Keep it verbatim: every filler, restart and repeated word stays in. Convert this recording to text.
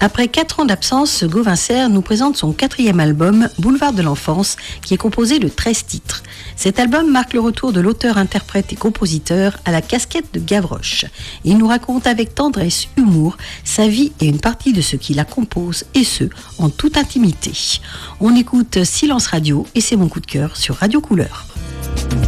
Après quatre ans d'absence, Gauvin Serre nous présente son quatrième album, Boulevard de l'Enfance, qui est composé de treize titres. Cet album marque le retour de l'auteur, interprète et compositeur à la casquette de Gavroche. Il nous raconte avec tendresse, humour, sa vie et une partie de ce qui la compose, et ce, en toute intimité. On écoute Silence Radio et c'est mon coup de cœur sur Radio Couleur.